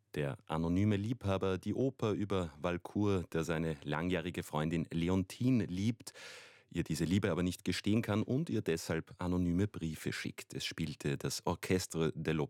Der anonyme Liebhaber, die Oper über Walkür, der seine langjährige Freundin Leontine liebt, ihr diese Liebe aber nicht gestehen kann und ihr deshalb anonyme Briefe schickt. Es spielte das Orchestre de